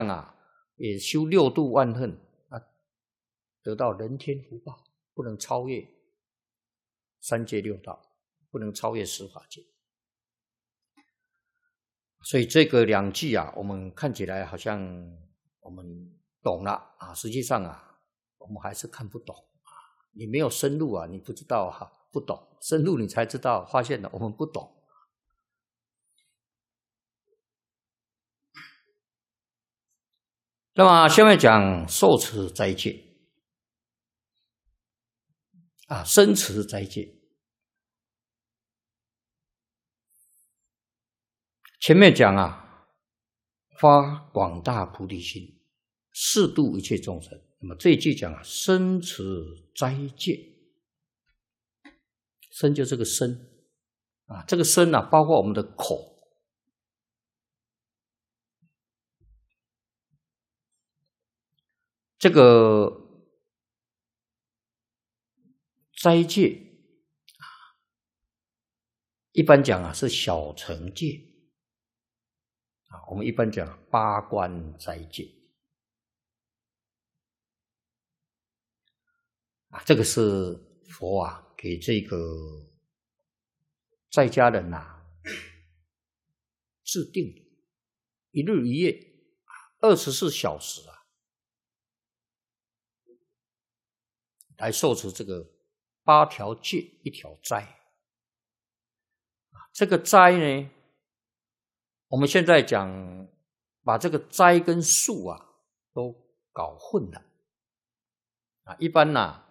啊，也修六度万恨啊，得到人天福报，不能超越三界六道，不能超越十法界。所以这个两句啊，我们看起来好像我们懂了啊，实际上啊，我们还是看不懂啊。你没有深入啊，你不知道啊，不懂，深入你才知道，发现了我们不懂。那么下面讲受持斋戒啊，身持斋戒。前面讲啊，发广大菩提心，誓度一切众生。那么这一句讲啊，身持斋戒，身就这个身啊，这个身啊，包括我们的口。这个斋戒一般讲啊是小乘戒啊，我们一般讲八关斋戒啊，这个是佛啊给这个在家人啊制定的，一日一夜24小时啊，来受持这个8条戒1条斋。这个斋呢，我们现在讲把这个斋跟素啊都搞混了啊。一般啊，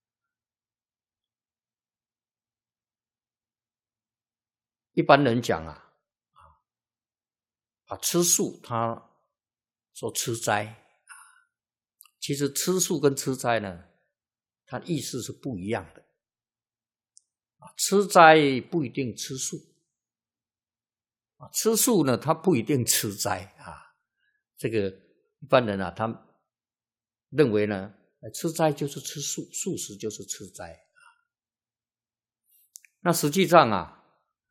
一般人讲啊，吃素他说吃斋，其实吃素跟吃斋呢，它意思是不一样的。吃斋不一定吃素，吃素呢他不一定吃斋啊。这个一般人啊，他认为呢，吃斋就是吃素，素食就是吃斋。那实际上啊，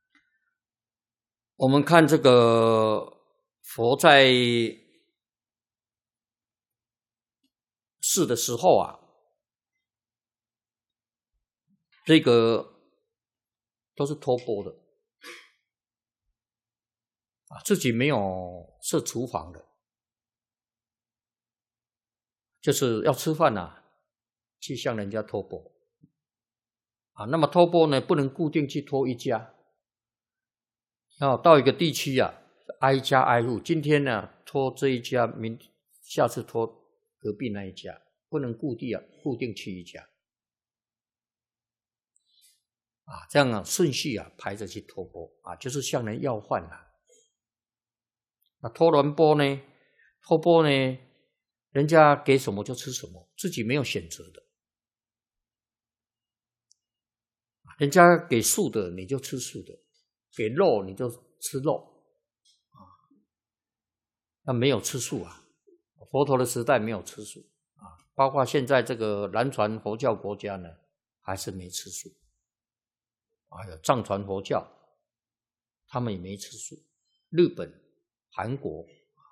我们看这个佛在世的时候啊，这个都是托钵的啊，自己没有设厨房的，就是要吃饭啊，去向人家托钵啊。那么托钵呢，不能固定去托一家，要到一个地区啊，挨家挨户。今天呢托这一家，下次托隔壁那一家，不能固定去一家啊。这样啊，顺序啊排着去托钵啊，就是向人要饭啊。那托完钵呢，托钵呢，人家给什么就吃什么，自己没有选择的。人家给素的你就吃素的，给肉你就吃肉啊。那没有吃素啊，佛陀的时代没有吃素啊，包括现在这个南传佛教国家呢，还是没吃素。还有藏传佛教，他们也没吃素。日本、韩国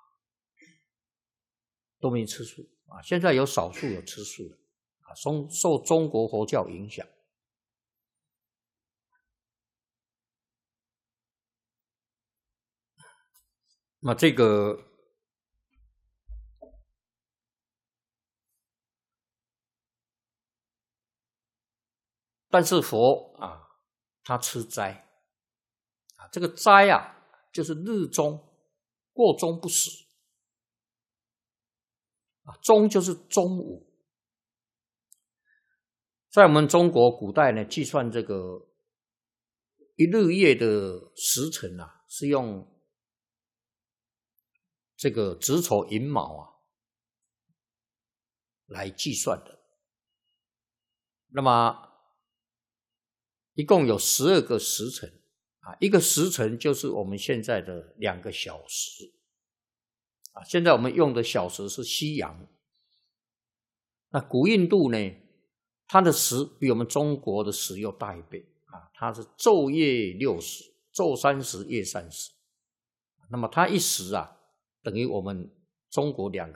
都没吃素啊，现在有少数有吃素的啊，受中国佛教影响。那这个但是佛啊，他吃斋啊，这个斋啊，就是日中过中不食啊，中就是中午。在我们中国古代呢，计算这个一日夜的时辰啊，是用这个子丑寅卯啊来计算的。那么一共有12个时辰啊，一个时辰就是我们现在的2个小时啊。现在我们用的小时是西洋，那古印度呢，它的时比我们中国的时又大1倍啊，它是昼夜60，昼30夜30。那么它一时啊，等于我们中国2